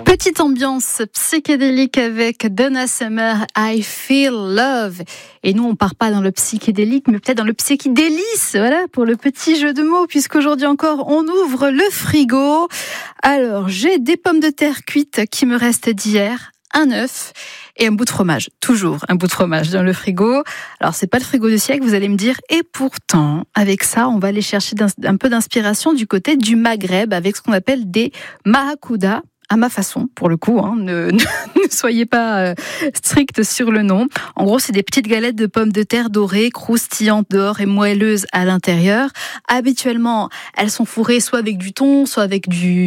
Petite ambiance psychédélique avec Donna Summer, I Feel Love. Et nous, on part pas dans le psychédélique, mais peut-être dans le psychédélice, voilà, pour le petit jeu de mots, puisqu'aujourd'hui encore, on ouvre le frigo. Alors, j'ai des pommes de terre cuites qui me restent d'hier, un œuf et un bout de fromage. Toujours un bout de fromage dans le frigo. Alors, c'est pas le frigo du siècle, vous allez me dire. Et pourtant, avec ça, on va aller chercher un peu d'inspiration du côté du Maghreb, avec ce qu'on appelle des mahakouda. À ma façon, pour le coup, ne soyez pas strict sur le nom. En gros, c'est des petites galettes de pommes de terre dorées, croustillantes dehors et moelleuses à l'intérieur. Habituellement, elles sont fourrées soit avec du thon, soit avec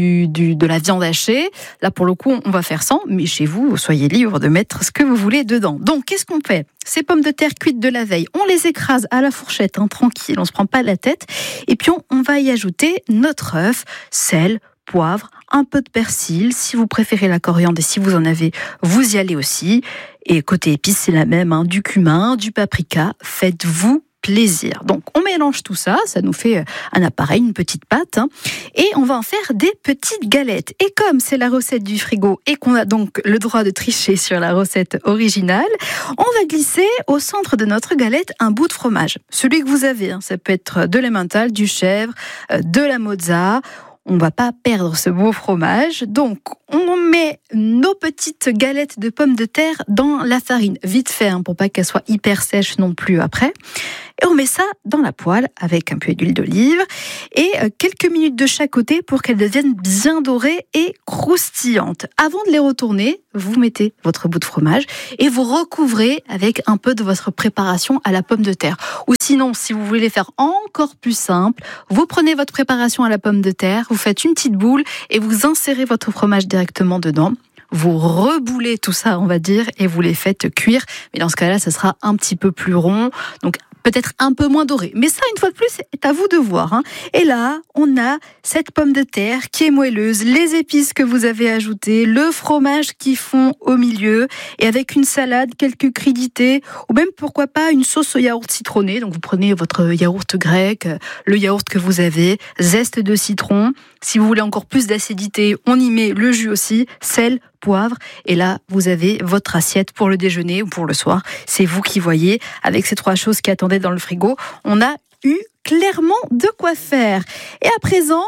de la viande hachée. Là, pour le coup, on va faire sans, mais chez vous, soyez libre de mettre ce que vous voulez dedans. Donc, qu'est-ce qu'on fait ? Ces pommes de terre cuites de la veille, on les écrase à la fourchette, tranquille, on se prend pas la tête. Et puis, on va y ajouter notre œuf, sel, poivre, un peu de persil, si vous préférez la coriandre et si vous en avez, vous y allez aussi. Et côté épices, c'est la même, du cumin, du paprika, faites-vous plaisir. Donc on mélange tout ça, ça nous fait un appareil, une petite pâte, et on va en faire des petites galettes. Et comme c'est la recette du frigo et qu'on a donc le droit de tricher sur la recette originale, on va glisser au centre de notre galette un bout de fromage. Celui que vous avez, ça peut être de l'emmental, du chèvre, de la mozza. On ne va pas perdre ce beau fromage. Donc, on met nos petites galettes de pommes de terre dans la farine. Vite fait, pour pas qu'elles soient hyper sèches non plus après. Et on met ça dans la poêle avec un peu d'huile d'olive et quelques minutes de chaque côté pour qu'elles deviennent bien dorées et croustillantes. Avant de les retourner, vous mettez votre bout de fromage et vous recouvrez avec un peu de votre préparation à la pomme de terre. Ou sinon, si vous voulez les faire encore plus simple, vous prenez votre préparation à la pomme de terre, vous faites une petite boule et vous insérez votre fromage directement dedans. Vous reboulez tout ça, on va dire, et vous les faites cuire. Mais dans ce cas-là, ça sera un petit peu plus rond. Donc, peut-être un peu moins doré. Mais ça, une fois de plus, c'est à vous de voir. Et là, on a cette pomme de terre qui est moelleuse, les épices que vous avez ajoutées, le fromage qui fond au milieu, et avec une salade, quelques crudités, ou même, pourquoi pas, une sauce au yaourt citronné. Donc, vous prenez votre yaourt grec, le yaourt que vous avez, zeste de citron. Si vous voulez encore plus d'acidité, on y met le jus aussi, sel, poivre, et là vous avez votre assiette pour le déjeuner ou pour le soir, c'est vous qui voyez. Avec ces trois choses qui attendaient dans le frigo, on a eu clairement de quoi faire. Et à présent,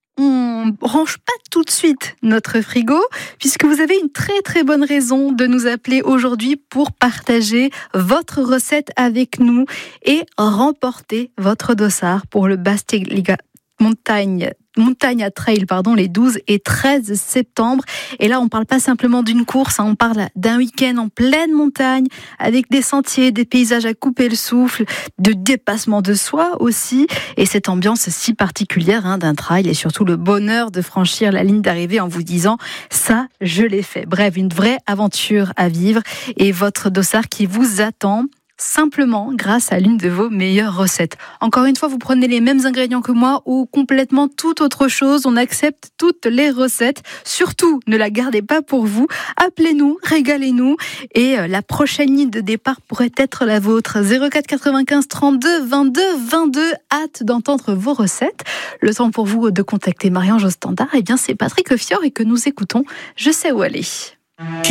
on range pas tout de suite notre frigo, puisque vous avez une très très bonne raison de nous appeler aujourd'hui pour partager votre recette avec nous et remporter votre dossard pour le Bastéliga Montagne Trail, les 12 et 13 septembre. Et là, on parle pas simplement d'une course, on parle d'un week-end en pleine montagne, avec des sentiers, des paysages à couper le souffle, de dépassement de soi aussi, et cette ambiance si particulière d'un trail, et surtout le bonheur de franchir la ligne d'arrivée en vous disant « ça, je l'ai fait ». Bref, une vraie aventure à vivre, et votre dossard qui vous attend simplement grâce à l'une de vos meilleures recettes. Encore une fois, vous prenez les mêmes ingrédients que moi ou complètement toute autre chose. On accepte toutes les recettes. Surtout, ne la gardez pas pour vous. Appelez-nous, régalez-nous. Et la prochaine ligne de départ pourrait être la vôtre. 04 95 32 22 22. Hâte d'entendre vos recettes. Le temps pour vous de contacter Marie-Ange au standard. Eh bien, c'est Patrick Fior et que nous écoutons. Je sais où aller.